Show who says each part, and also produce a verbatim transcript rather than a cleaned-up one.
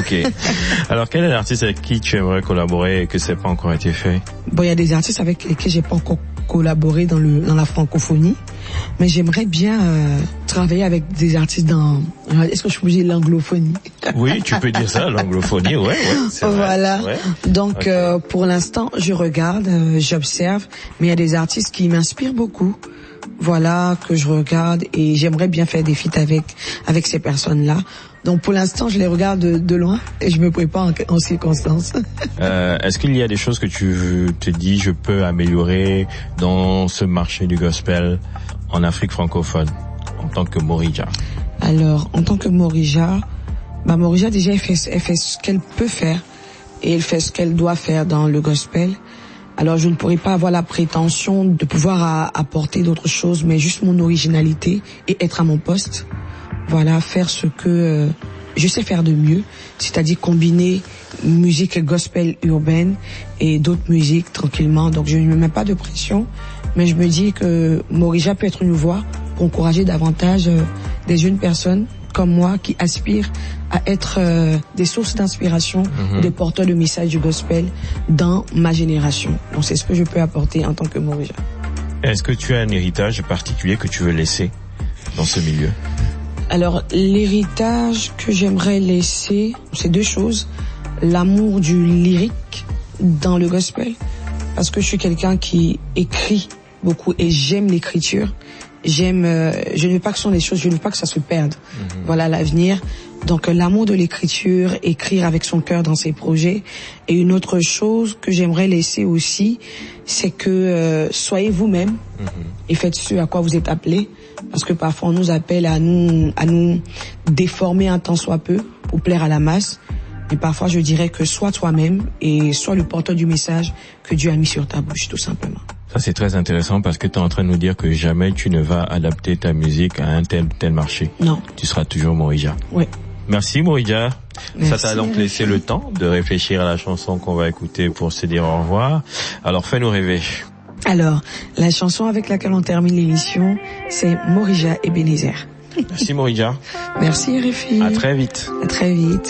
Speaker 1: Ok. Alors, quel est l'artiste avec qui tu aimerais collaborer et que ça n'a pas encore été fait?
Speaker 2: Bon, il y a des artistes avec lesquels j'ai pas encore collaboré dans le dans la francophonie, mais j'aimerais bien euh, travailler avec des artistes dans. Est-ce que je peux dire l'anglophonie?
Speaker 1: Oui, tu peux dire ça, l'anglophonie, ouais, ouais. C'est vrai,
Speaker 2: voilà.
Speaker 1: Ouais.
Speaker 2: Donc,
Speaker 1: okay.
Speaker 2: euh, pour l'instant, je regarde, euh, j'observe, mais il y a des artistes qui m'inspirent beaucoup. Voilà, que je regarde et j'aimerais bien faire des feats avec avec ces personnes-là. Donc pour l'instant, je les regarde de, de loin et je me prépare en, en circonstances.
Speaker 1: Euh, est-ce qu'il y a des choses que tu te dis je peux améliorer dans ce marché du gospel en Afrique francophone en tant que Morija?
Speaker 2: Alors, en tant que Morija, bah Morija déjà elle fait elle fait ce qu'elle peut faire et elle fait ce qu'elle doit faire dans le gospel. Alors je ne pourrais pas avoir la prétention de pouvoir à, apporter d'autres choses, mais juste mon originalité et être à mon poste. Voilà, faire ce que euh, je sais faire de mieux, c'est-à-dire combiner musique gospel urbaine et d'autres musiques tranquillement. Donc je ne me mets pas de pression, mais je me dis que Morija peut être une voix pour encourager davantage euh, des jeunes personnes comme moi qui aspirent à être euh, des sources d'inspiration, mmh. des porteurs de messages du gospel dans ma génération. Donc c'est ce que je peux apporter en tant que Morija.
Speaker 1: Est-ce que tu as un héritage particulier que tu veux laisser dans ce milieu?
Speaker 2: Alors l'héritage que j'aimerais laisser, c'est deux choses. L'amour du lyrique dans le gospel, parce que je suis quelqu'un qui écrit beaucoup et j'aime l'écriture. J'aime, euh, je ne veux pas que ce soit des choses, je ne veux pas que ça se perde. Mmh. Voilà l'avenir. Donc euh, l'amour de l'écriture, écrire avec son cœur dans ses projets. Et une autre chose que j'aimerais laisser aussi, c'est que euh, soyez vous-même mmh. et faites ce à quoi vous êtes appelés. Parce que parfois on nous appelle à nous à nous déformer un tant soit peu pour plaire à la masse. Et parfois je dirais que sois toi-même et sois le porteur du message que Dieu a mis sur ta bouche, tout simplement.
Speaker 1: Ça, c'est très intéressant parce que tu es en train de nous dire que jamais tu ne vas adapter ta musique à un tel tel marché.
Speaker 2: Non.
Speaker 1: Tu seras toujours Morija.
Speaker 2: Oui.
Speaker 1: Merci Morija.
Speaker 2: Merci.
Speaker 1: Ça t'a donc laissé le temps de réfléchir à la chanson qu'on va écouter pour se dire au revoir. Alors fais-nous rêver.
Speaker 2: Alors, la chanson avec laquelle on termine l'émission, c'est Morija Ebenezer.
Speaker 1: Merci Morija.
Speaker 2: Merci R F I.
Speaker 1: À très vite.
Speaker 2: À très vite.